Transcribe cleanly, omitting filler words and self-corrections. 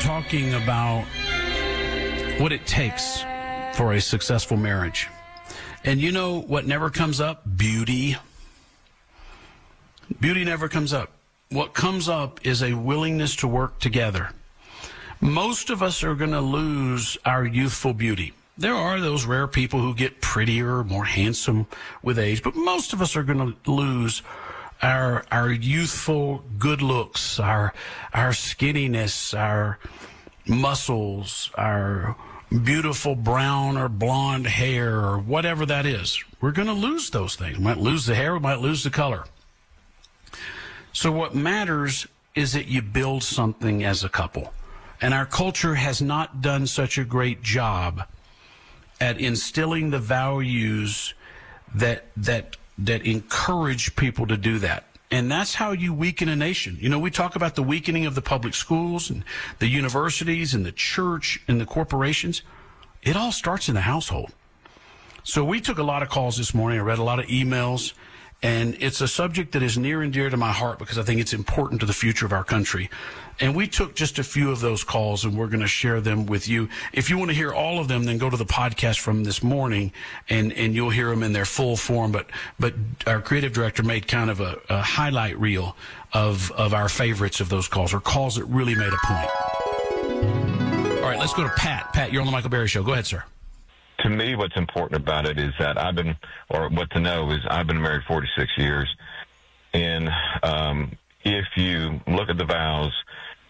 talking about what it takes for a successful marriage. And you know what never comes up? Beauty. Beauty never comes up. What comes up is a willingness to work together. Most of us are going to lose our youthful beauty. There are those rare people who get prettier, more handsome with age, but most of us are going to lose our youthful good looks, our skinniness, our muscles, our beautiful brown or blonde hair, or whatever that is. We're going to lose those things. We might lose the hair, we might lose the color. So what matters is that you build something as a couple. And our culture has not done such a great job at instilling the values that encourage people to do that. And that's how you weaken a nation. You know, we talk about the weakening of the public schools and the universities and the church and the corporations. It all starts in the household. So we took a lot of calls this morning. I read a lot of emails. And it's a subject that is near and dear to my heart because I think it's important to the future of our country. And we took just a few of those calls, and we're going to share them with you. If you want to hear all of them, then go to the podcast from this morning, and you'll hear them in their full form. But our creative director made kind of a highlight reel of our favorites of those calls, or calls that really made a point. All right, let's go to Pat. Pat, you're on the Michael Berry Show. Go ahead, sir. To me, what's important about it is that I've been married 46 years. And if you look at the vows,